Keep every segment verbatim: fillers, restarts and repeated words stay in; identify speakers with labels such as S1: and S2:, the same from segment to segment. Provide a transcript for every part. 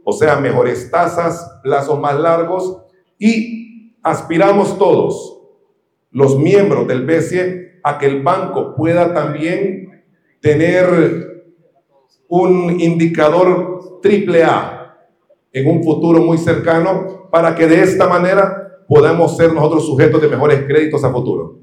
S1: o sea, mejores tasas, plazos más largos, y aspiramos todos, los miembros del B C E, a que el banco pueda también tener un indicador triple A en un futuro muy cercano, para que de esta manera podamos ser nosotros sujetos de mejores créditos a futuro.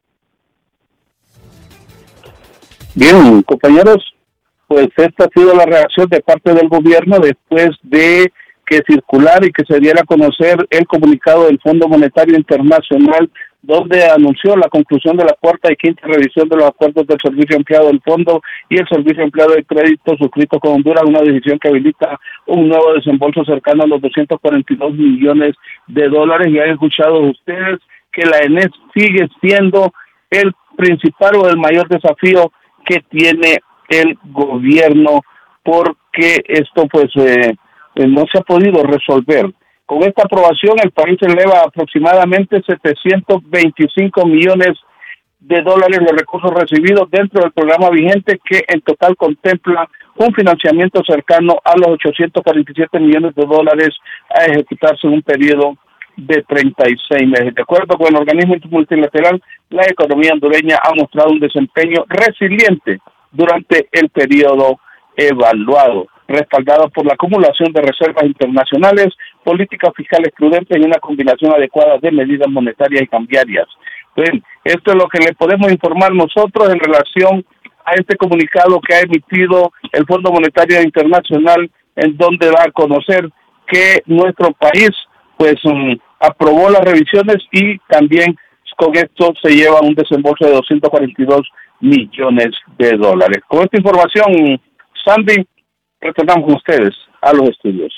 S2: Bien, compañeros, pues esta ha sido la reacción de parte del gobierno después de que circulara y que se diera a conocer el comunicado del Fondo Monetario Internacional, donde anunció la conclusión de la cuarta y quinta revisión de los acuerdos del servicio empleado del fondo y el servicio empleado de crédito suscrito con Honduras, una decisión que habilita un nuevo desembolso cercano a los doscientos cuarenta y dos millones de dólares. Y han escuchado ustedes que la E N E S sigue siendo el principal o el mayor desafío que tiene el gobierno, porque esto pues eh, no se ha podido resolver. Con esta aprobación, el país eleva aproximadamente setecientos veinticinco millones de dólares los recursos recibidos dentro del programa vigente, que en total contempla un financiamiento cercano a los ochocientos cuarenta y siete millones de dólares a ejecutarse en un periodo de treinta y seis meses. De acuerdo con el organismo multilateral, la economía hondureña ha mostrado un desempeño resiliente durante el periodo evaluado, respaldado por la acumulación de reservas internacionales, políticas fiscales prudentes y una combinación adecuada de medidas monetarias y cambiarias. Bien, esto es lo que le podemos informar nosotros en relación a este comunicado que ha emitido el Fondo Monetario Internacional, en donde da a conocer que nuestro país pues um, aprobó las revisiones y también con esto se lleva un desembolso de doscientos cuarenta y dos millones de dólares. Con esta información, Sandy, retornamos con ustedes a los estudios.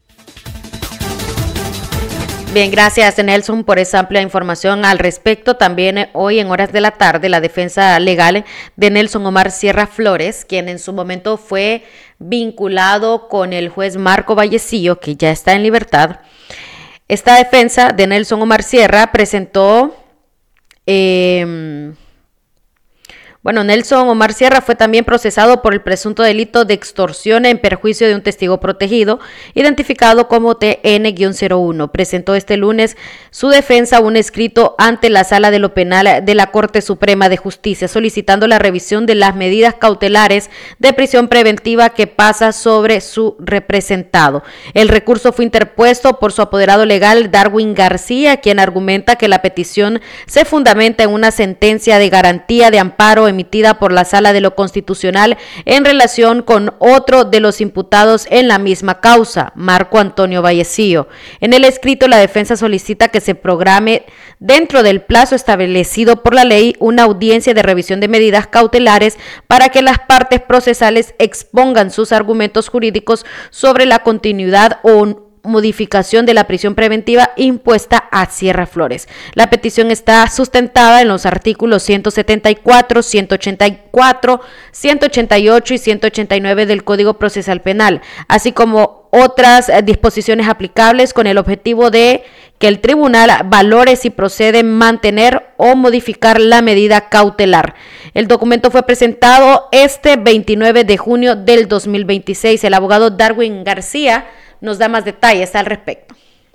S3: Bien, gracias Nelson por esa amplia información al respecto. También hoy en horas de la tarde la defensa legal de Nelson Omar Sierra Flores, quien en su momento fue vinculado con el juez Marco Vallecillo, que ya está en libertad. Esta defensa de Nelson Omar Sierra presentó... Eh, Bueno, Nelson Omar Sierra fue también procesado por el presunto delito de extorsión en perjuicio de un testigo protegido, identificado como T N cero uno. Presentó este lunes su defensa un escrito ante la Sala de lo Penal de la Corte Suprema de Justicia, solicitando la revisión de las medidas cautelares de prisión preventiva que pasa sobre su representado. El recurso fue interpuesto por su apoderado legal, Darwin García, quien argumenta que la petición se fundamenta en una sentencia de garantía de amparo emitida por la Sala de lo Constitucional en relación con otro de los imputados en la misma causa, Marco Antonio Vallecillo. En el escrito, la defensa solicita que se programe dentro del plazo establecido por la ley una audiencia de revisión de medidas cautelares para que las partes procesales expongan sus argumentos jurídicos sobre la continuidad o modificación de la prisión preventiva impuesta a Sierra Flores. La petición está sustentada en los artículos ciento setenta y cuatro, ciento ochenta y cuatro, ciento ochenta y ocho y ciento ochenta y nueve del Código Procesal Penal, así como otras disposiciones aplicables, con el objetivo de que el tribunal valore si procede mantener o modificar la medida cautelar. El documento fue presentado este veintinueve de junio del dos mil veintiséis. El abogado Darwin García nos da más detalles al respecto.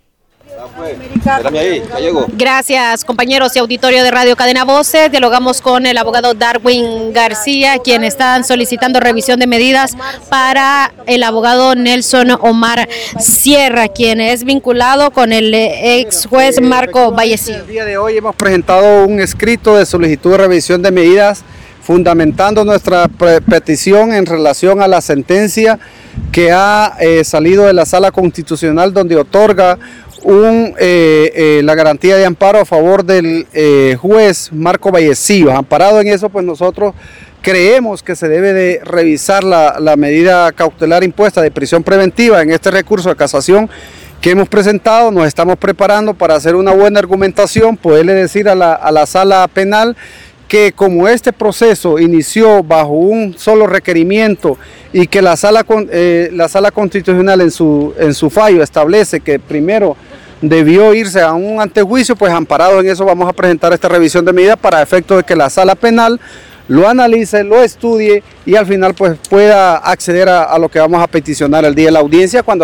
S4: Gracias, compañeros y auditorio de Radio Cadena Voces. Dialogamos con el abogado Darwin García, quien están solicitando revisión de medidas para el abogado Nelson Omar Sierra, quien es vinculado con el ex juez Marco Vallecillo.
S5: El día de hoy hemos presentado un escrito de solicitud de revisión de medidas fundamentando nuestra petición en relación a la sentencia que ha eh, salido de la Sala Constitucional, donde otorga un, eh, eh, la garantía de amparo a favor del eh, juez Marco Vallecillo. Amparado en eso, pues nosotros creemos que se debe de revisar la, la medida cautelar impuesta de prisión preventiva en este recurso de casación que hemos presentado. Nos estamos preparando para hacer una buena argumentación, poderle decir a la, a la Sala Penal que como este proceso inició bajo un solo requerimiento y que la sala, eh, la sala constitucional en su, en su fallo establece que primero debió irse a un antejuicio, pues amparado en eso vamos a presentar esta revisión de medidas para efecto de que la sala penal lo analice, lo estudie y al final pues pueda acceder a, a lo que vamos a peticionar el día de la audiencia, cuando